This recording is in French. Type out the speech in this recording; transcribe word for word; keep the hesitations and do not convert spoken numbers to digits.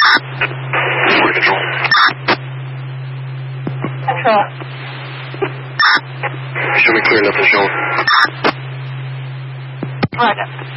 Control. Control. Show me clear enough to show. Roger.